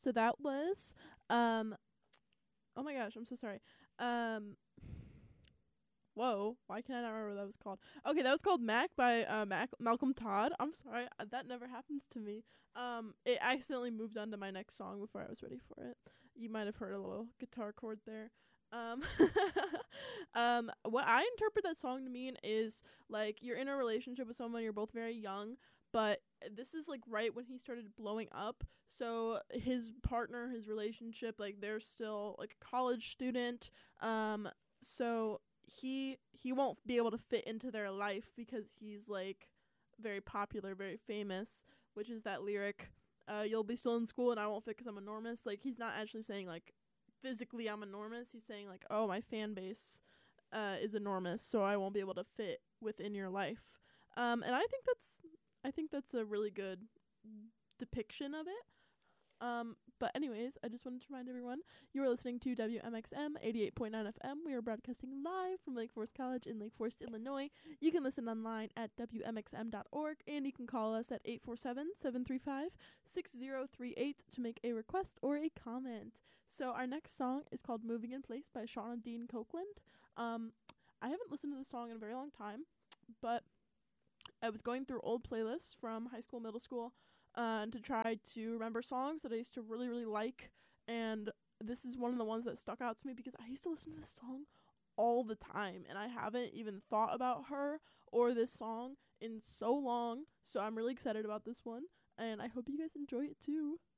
So that was oh my gosh, I'm so sorry. Um Whoa, why can I not remember what that was called? Okay, that was called Mac by Malcolm Todd. I'm sorry, that never happens to me. It accidentally moved on to my next song before I was ready for it. You might have heard a little guitar chord there. Um, what I interpret that song to mean is like you're in a relationship with someone, you're both very young, but this is like right when he started blowing up. So his partner, his relationship, like they're still like a college student. So he won't be able to fit into their life because he's like very popular, very famous, which is that lyric, you'll be still in school and I won't fit because I'm enormous. Like he's not actually saying like physically I'm enormous. He's saying like, oh, my fan base is enormous, so I won't be able to fit within your life. And I think that's a really good depiction of it. But anyways, I just wanted to remind everyone you are listening to WMXM 88.9 FM. We are broadcasting live from Lake Forest College in Lake Forest, Illinois. You can listen online at WMXM.org, and you can call us at 847-735-6038 to make a request or a comment. So our next song is called Moving in Place by Shauna Dean Copeland. I haven't listened to this song in a very long time, but I was going through old playlists from high school, middle school, to try to remember songs that I used to really, really like. And this is one of the ones that stuck out to me because I used to listen to this song all the time. And I haven't even thought about her or this song in so long. So I'm really excited about this one. And I hope you guys enjoy it too.